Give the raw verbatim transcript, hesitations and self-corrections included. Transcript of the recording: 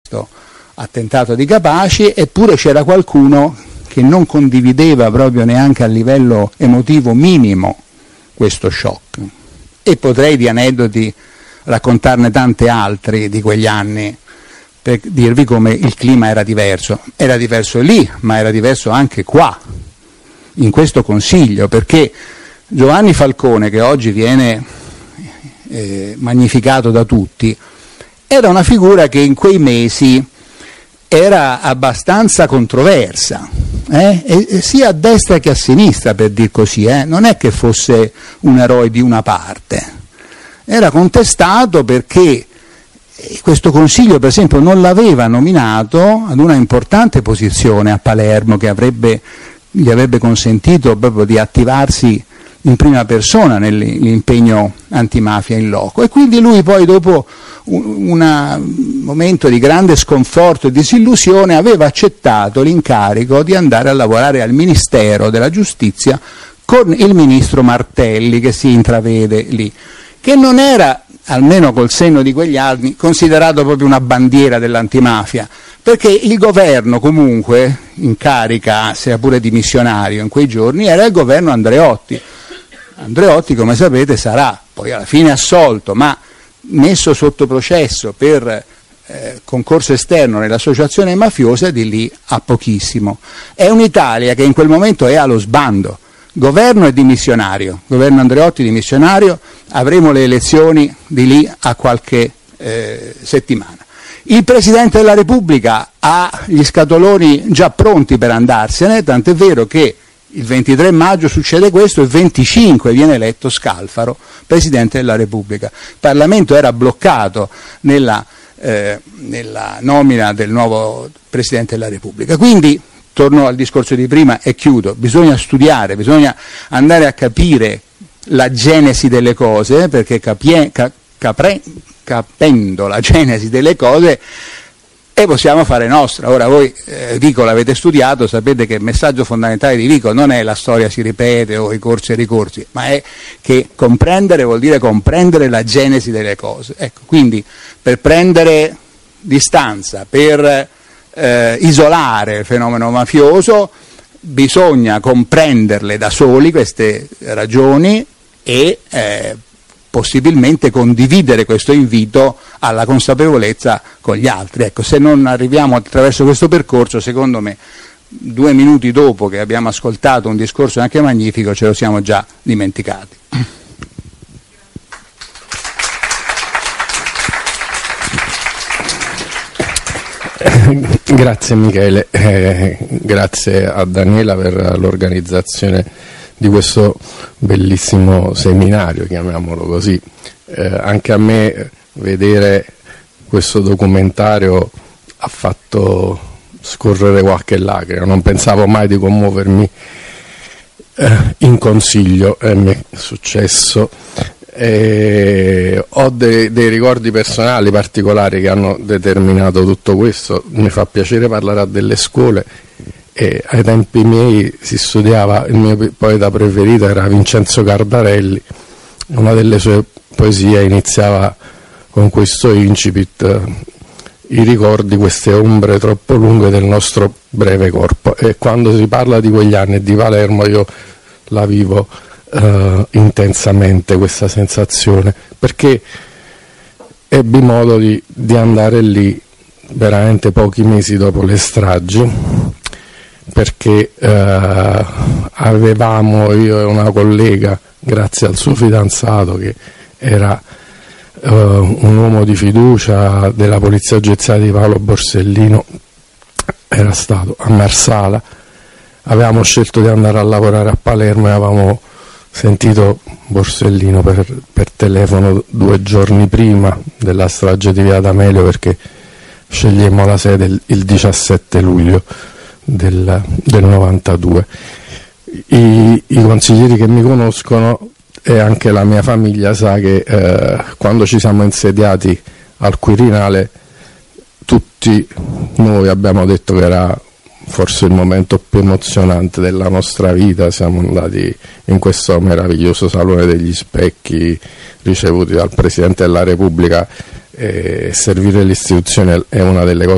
attentato di Capaci, eppure c'era qualcuno che non condivideva proprio neanche a livello emotivo minimo questo shock. E potrei di aneddoti raccontarne tanti altri di quegli anni per dirvi come il clima era diverso. Era diverso lì, ma era diverso anche qua, in questo Consiglio, perché Giovanni Falcone, che oggi viene eh, magnificato da tutti, era una figura che in quei mesi era abbastanza controversa, eh? e, e sia a destra che a sinistra, per dir così, eh? Non è che fosse un eroe di una parte, era contestato perché questo Consiglio, per esempio, non l'aveva nominato ad una importante posizione a Palermo che avrebbe, gli avrebbe consentito proprio di attivarsi in prima persona nell'impegno antimafia in loco, e quindi lui poi, dopo un momento di grande sconforto e disillusione, aveva accettato l'incarico di andare a lavorare al Ministero della Giustizia con il ministro Martelli, che si intravede lì, che non era, almeno col senno di quegli anni, considerato proprio una bandiera dell'antimafia, perché il governo comunque in carica, sia pure dimissionario in quei giorni, era il governo Andreotti. Andreotti, come sapete, sarà poi alla fine assolto, ma messo sotto processo per eh, concorso esterno nell'associazione mafiosa di lì a pochissimo. È un'Italia che in quel momento è allo sbando, governo è dimissionario, governo Andreotti dimissionario, avremo le elezioni di lì a qualche eh, settimana. Il Presidente della Repubblica ha gli scatoloni già pronti per andarsene, tant'è vero che il ventitré maggio succede questo, il venticinque viene eletto Scalfaro Presidente della Repubblica. Il Parlamento era bloccato nella, eh, nella nomina del nuovo Presidente della Repubblica. Quindi, torno al discorso di prima e chiudo, bisogna studiare, bisogna andare a capire la genesi delle cose, perché capie, ca, capre, capendo la genesi delle cose e possiamo fare nostra. Ora voi eh, Vico l'avete studiato, sapete che il messaggio fondamentale di Vico non è la storia si ripete o i corsi e ricorsi, ma è che comprendere vuol dire comprendere la genesi delle cose. Ecco, quindi per prendere distanza, per eh, isolare il fenomeno mafioso, bisogna comprenderle da soli queste ragioni e eh, possibilmente condividere questo invito alla consapevolezza con gli altri. Ecco, se non arriviamo attraverso questo percorso, secondo me, due minuti dopo che abbiamo ascoltato un discorso anche magnifico, ce lo siamo già dimenticati. Grazie Michele, eh, grazie a Daniela per l'organizzazione di questo bellissimo seminario, chiamiamolo così. Eh, anche a me vedere questo documentario ha fatto scorrere qualche lacrima, non pensavo mai di commuovermi eh, in Consiglio e mi è successo. Eh, ho de, dei ricordi personali particolari che hanno determinato tutto questo. Mi fa piacere parlare a delle scuole. E ai tempi miei si studiava, il mio poeta preferito era Vincenzo Cardarelli, una delle sue poesie iniziava con questo incipit: i ricordi, queste ombre troppo lunghe del nostro breve corpo. E quando si parla di quegli anni di Palermo io la vivo uh, intensamente questa sensazione, perché ebbi modo di, di andare lì veramente pochi mesi dopo le stragi, perché eh, avevamo, io e una collega, grazie al suo fidanzato che era eh, un uomo di fiducia della polizia giudiziaria di Paolo Borsellino, era stato a Marsala, avevamo scelto di andare a lavorare a Palermo e avevamo sentito Borsellino per, per telefono due giorni prima della strage di Via D'Amelio, perché scegliemmo la sede il, il diciassette luglio Del, del novantadue. I, i consiglieri che mi conoscono e anche la mia famiglia sa che eh, quando ci siamo insediati al Quirinale tutti noi abbiamo detto che era forse il momento più emozionante della nostra vita. Siamo andati in questo meraviglioso Salone degli Specchi ricevuti dal Presidente della Repubblica, e servire l'istituzione è una delle cose